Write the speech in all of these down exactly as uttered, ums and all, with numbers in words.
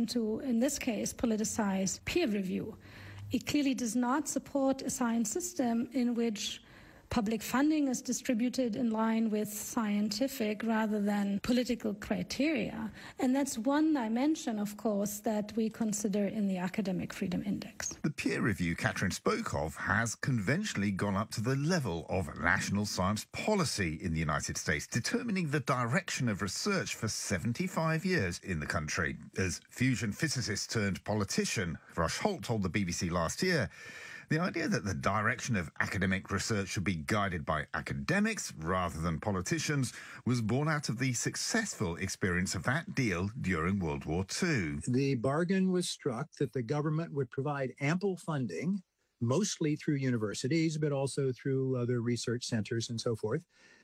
to, in this case, politicize peer review. It clearly does not support a science system in which public funding is distributed in line with scientific rather than political criteria. And that's one dimension, of course, that we consider in the Academic Freedom Index. The peer review Katrin spoke of has conventionally gone up to the level of national science policy in the United States, determining the direction of research for seventy-five years in the country. As fusion physicist turned politician Rush Holt told the B B C last year, the idea that the direction of academic research should be guided by academics rather than politicians was born out of the successful experience of that deal during World War Two. The bargain was struck that the government would provide ample funding, mostly through universities, but also through other research centers and so forth.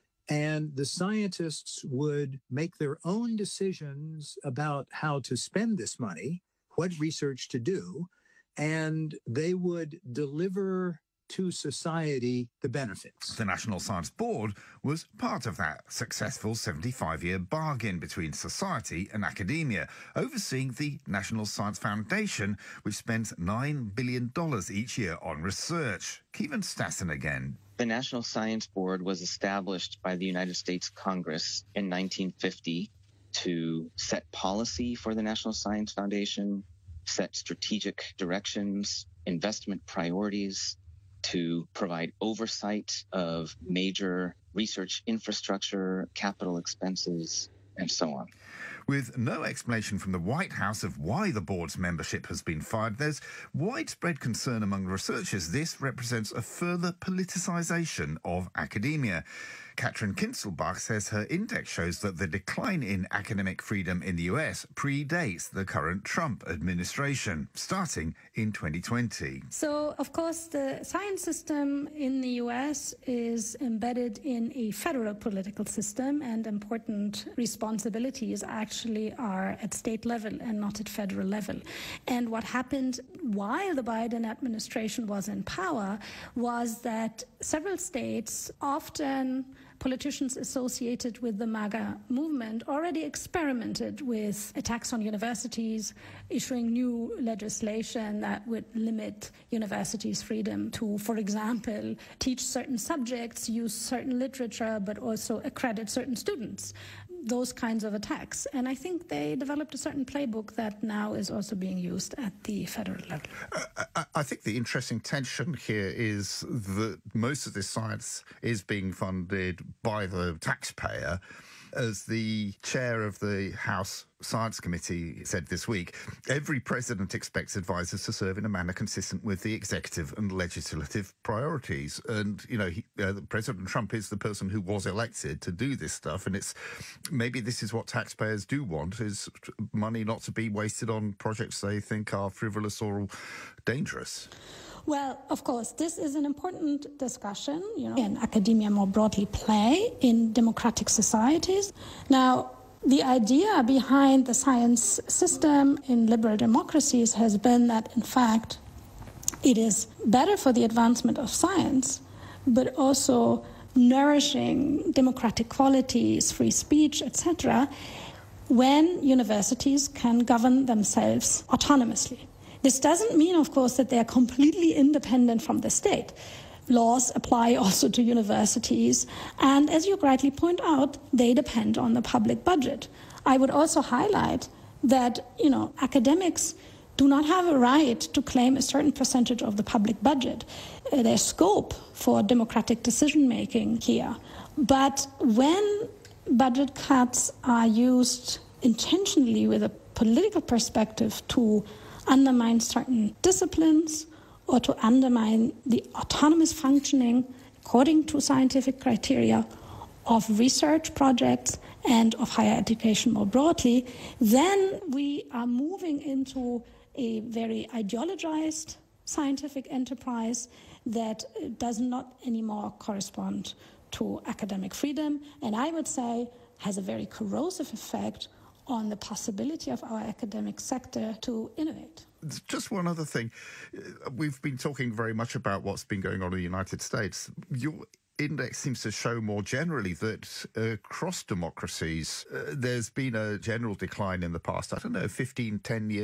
And the scientists would make their own decisions about how to spend this money, what research to do, and they would deliver to society the benefits. The National Science Board was part of that successful seventy-five-year bargain between society and academia, overseeing the National Science Foundation, which spends nine billion dollars each year on research. Kevin Stassen again. The National Science Board was established by the United States Congress in nineteen fifty to set policy for the National Science Foundation, set strategic directions, investment priorities, to provide oversight of major research infrastructure, capital expenses, and so on. With no explanation from the White House of why the board's membership has been fired, there's widespread concern among researchers this represents a further politicisation of academia. Katrin Kinzelbach says her index shows that the decline in academic freedom in the U S predates the current Trump administration, starting in twenty twenty. So, of course, the science system in the U S is embedded in a federal political system, and important responsibilities actually are at state level and not at federal level. And what happened while the Biden administration was in power was that several states, often politicians associated with the MAGA movement, already experimented with attacks on universities, issuing new legislation that would limit universities' freedom to, for example, teach certain subjects, use certain literature, but also accredit certain students. Those kinds of attacks. And I think they developed a certain playbook that now is also being used at the federal level. Uh, I, I think the interesting tension here is that most of this science is being funded by the taxpayer. As the chair of the House Science Committee said this week, every president expects advisors to serve in a manner consistent with the executive and legislative priorities. And, you know, he, uh, President Trump is the person who was elected to do this stuff. And it's maybe this is what taxpayers do want, is money not to be wasted on projects they think are frivolous or dangerous. Well, of course, this is an important discussion, you know, and academia more broadly play in democratic societies. Now, the idea behind the science system in liberal democracies has been that, in fact, it is better for the advancement of science, but also nourishing democratic qualities, free speech, et cetera, when universities can govern themselves autonomously. This doesn't mean, of course, that they are completely independent from the state. Laws apply also to universities, and as you rightly point out, they depend on the public budget. I would also highlight that, you know, academics do not have a right to claim a certain percentage of the public budget. Uh, there's scope for democratic decision-making here. But when budget cuts are used intentionally with a political perspective to undermine certain disciplines or to undermine the autonomous functioning, according to scientific criteria, of research projects and of higher education more broadly, then we are moving into a very ideologized scientific enterprise that does not anymore correspond to academic freedom, and I would say has a very corrosive effect on the possibility of our academic sector to innovate. Just one other thing. We've been talking very much about what's been going on in the United States. Your index seems to show more generally that uh, across democracies, uh, there's been a general decline in the past, I don't know, fifteen, ten years.